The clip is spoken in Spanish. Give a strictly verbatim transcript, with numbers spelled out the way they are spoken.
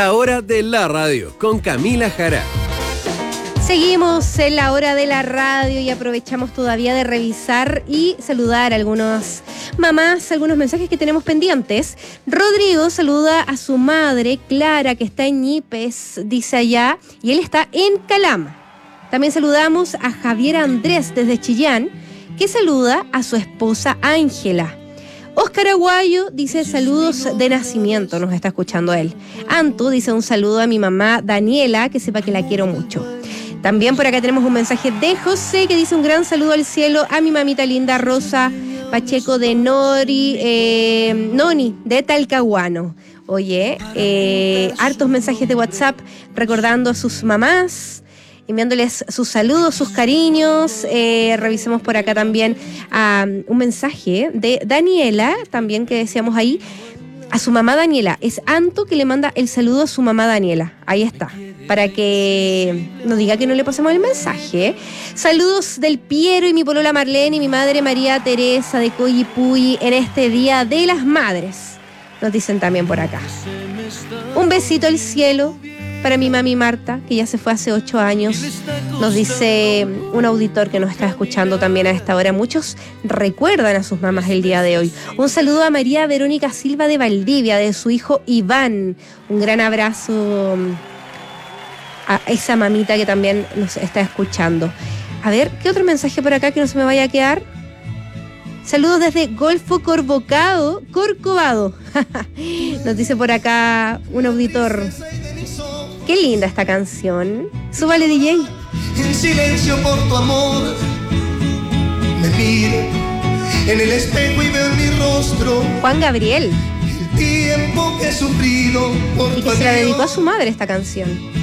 La hora de la radio con Camila Jara. Seguimos en la hora de la radio y aprovechamos todavía de revisar y saludar a algunas mamás, algunos mensajes que tenemos pendientes. Rodrigo saluda a su madre, Clara, que está en Ñipes, dice allá, y él está en Calama. También saludamos a Javier Andrés desde Chillán, que saluda a su esposa Ángela. Óscar Aguayo dice saludos de nacimiento, nos está escuchando él. Antu dice un saludo a mi mamá Daniela, que sepa que la quiero mucho. También por acá tenemos un mensaje de José que dice un gran saludo al cielo a mi mamita linda Rosa Pacheco de Nori, eh, Noni, de Talcahuano. Oye, eh, hartos mensajes de WhatsApp recordando a sus mamás, enviándoles sus saludos, sus cariños. Eh, revisemos por acá también um, un mensaje de Daniela, también que decíamos ahí, a su mamá Daniela. Es Anto que le manda el saludo a su mamá Daniela. Ahí está, para que nos diga que no le pasemos el mensaje. Saludos del Piero y mi polola Marlene y mi madre María Teresa de Coyipuy en este Día de las Madres. Nos dicen también por acá. Un besito al cielo para mi mami Marta, que ya se fue hace ocho años. Nos dice un auditor que nos está escuchando también a esta hora. Muchos recuerdan a sus mamás el día de hoy. Un saludo a María Verónica Silva de Valdivia, de su hijo Iván. Un gran abrazo a esa mamita que también nos está escuchando. A ver, ¿qué otro mensaje por acá que no se me vaya a quedar? Saludos desde Golfo Corcovado, Corcovado. Nos dice por acá un auditor. Qué linda esta canción. Súbale, D J. En silencio por tu amor me miro en el espejo y veo en mi rostro Juan Gabriel. el tiempo que he sufrido por Y que se la dedicó a su madre esta canción.